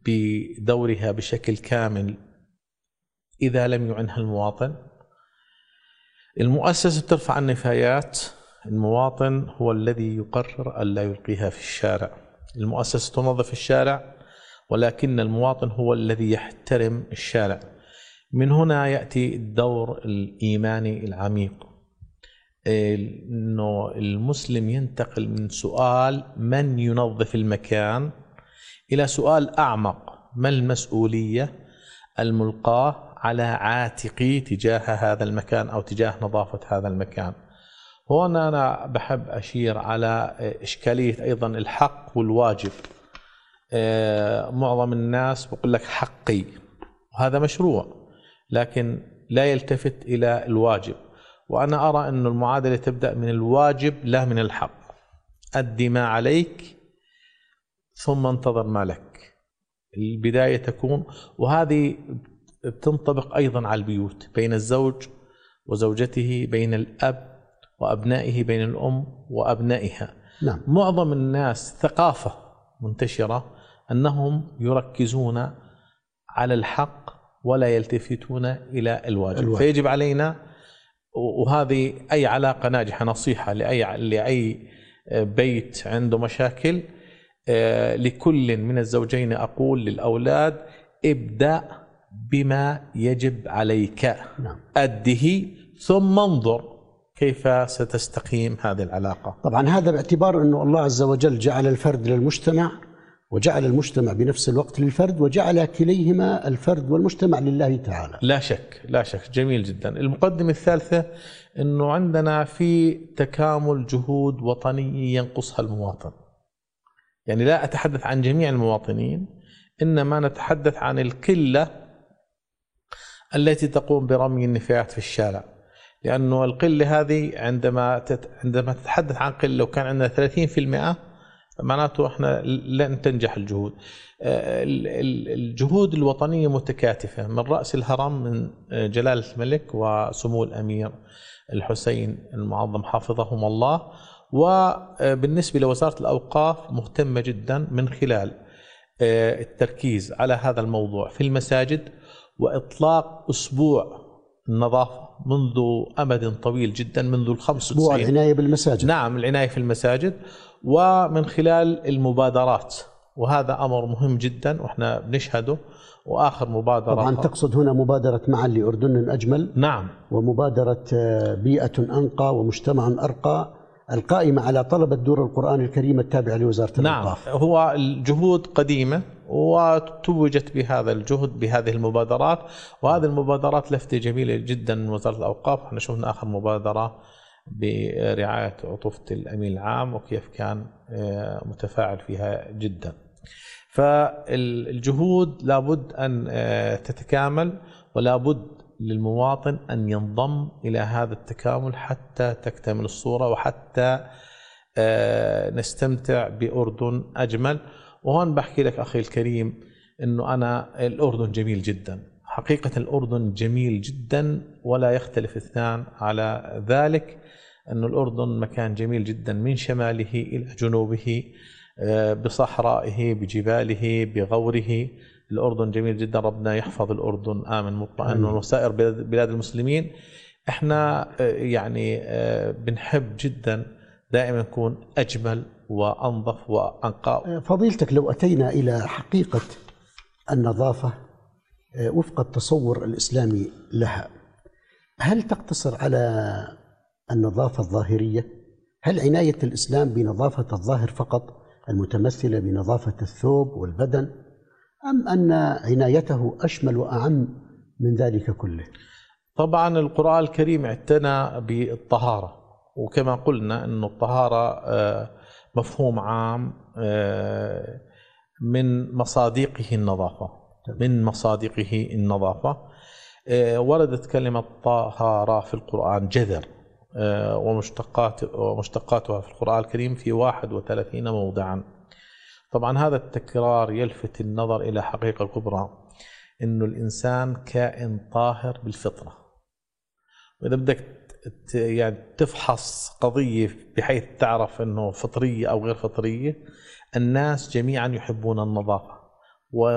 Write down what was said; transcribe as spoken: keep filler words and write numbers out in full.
بدورها بشكل كامل إذا لم يعنها المواطن. المؤسسة ترفع النفايات، المواطن هو الذي يقرر ألا يلقيها في الشارع. المؤسسة تنظف الشارع ولكن المواطن هو الذي يحترم الشارع. من هنا يأتي الدور الإيماني العميق، إنه المسلم ينتقل من سؤال من ينظف المكان إلى سؤال أعمق: ما المسؤولية الملقاة على عاتقي تجاه هذا المكان أو تجاه نظافة هذا المكان. هنا أنا بحب أشير على إشكالية أيضا الحق والواجب. معظم الناس بقول لك حقي، وهذا مشروع، لكن لا يلتفت إلى الواجب. وأنا أرى أن المعادلة تبدأ من الواجب لا من الحق. أدي ما عليك ثم انتظر ما لك. البداية تكون، وهذه بتنطبق أيضا على البيوت، بين الزوج وزوجته، بين الأب وأبنائه، بين الأم وأبنائها. نعم. معظم الناس ثقافة منتشرة أنهم يركزون على الحق ولا يلتفتون إلى الواجب, الواجب. فيجب علينا، وهذه أي علاقة ناجحة، نصيحة لأي لأي بيت عنده مشاكل، لكل من الزوجين أقول للأولاد: ابدأ بما يجب عليك، نعم. أده ثم انظر كيف ستستقيم هذه العلاقة. طبعا هذا باعتبار أنه الله عز وجل جعل الفرد للمجتمع، وجعل المجتمع بنفس الوقت للفرد، وجعل كليهما الفرد والمجتمع لله تعالى. لا شك لا شك جميل جدا. المقدمة الثالثة أنه عندنا في تكامل جهود وطنية ينقصها المواطن. يعني لا أتحدث عن جميع المواطنين، إنما نتحدث عن القلة التي تقوم برمي النفايات في الشارع. لأنه القلة هذه عندما تت... عندما تتحدث عن قلة وكان عندنا ثلاثين بالمئة معناته احنا لن تنجح الجهود. الجهود الوطنية متكاتفة من رأس الهرم من جلالة الملك وسمو الأمير الحسين المعظم حفظهم الله، وبالنسبة لوزارة الأوقاف مهتمة جدا من خلال التركيز على هذا الموضوع في المساجد، وإطلاق أسبوع النظافة منذ أمد طويل جدا، منذ الخمس أسبوع العناية بالمساجد. نعم، العناية في المساجد، ومن خلال المبادرات، وهذا أمر مهم جدا وإحنا بنشهده. وآخر مبادرة طبعا تقصد هنا مبادرة معا لأردن أجمل، نعم، ومبادرة بيئة أنقى ومجتمع أرقى القائمة على طلب الدور القرآن الكريم التابعة لوزارة الأوقاف. نعم، هو الجهود قديمة وتوجت بهذا الجهد بهذه المبادرات، وهذه المبادرات لفتة جميلة جدا من وزارة الأوقاف. احنا شفنا آخر مبادرة برعاية عطوفة الأمين العام وكيف كان متفاعل فيها جدا. فالجهود لابد أن تتكامل، ولابد للمواطن أن ينضم إلى هذا التكامل حتى تكتمل الصورة وحتى نستمتع بأردن أجمل. وهون بحكي لك أخي الكريم أنه أنا الأردن جميل جدا، حقيقة الأردن جميل جدا ولا يختلف اثنان على ذلك، أن الأردن مكان جميل جدا من شماله إلى جنوبه، بصحرائه بجباله بغوره. الأردن جميل جدا، ربنا يحفظ الأردن آمن مطمئن وسائر بلاد المسلمين. احنا يعني بنحب جدا دائما نكون أجمل وأنظف وأنقى. فضيلتك، لو أتينا إلى حقيقة النظافة وفق التصور الإسلامي لها، هل تقتصر على النظافة الظاهرية؟ هل عناية الإسلام بنظافة الظاهر فقط المتمثلة بنظافة الثوب والبدن، أم أن عنايته أشمل وأعم من ذلك كله؟ طبعا القرآن الكريم اعتنى بالطهارة، وكما قلنا أن الطهارة مفهوم عام من مصادقه النظافة، من مصادقه النظافة. وردت كلمة طهارة في القرآن جذر، ومشتقات ومشتقاتها في القرآن الكريم في واحد وثلاثين موضعا. طبعا هذا التكرار يلفت النظر إلى حقيقة كبرى، إنه الإنسان كائن طاهر بالفطرة. وإذا بدك يعني تفحص قضية بحيث تعرف إنه فطرية أو غير فطرية، الناس جميعا يحبون النظافة.